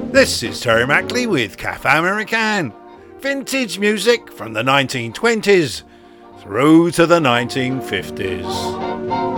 This is Terry Mackley with Cafe American. Vintage music from the 1920s through to the 1950s.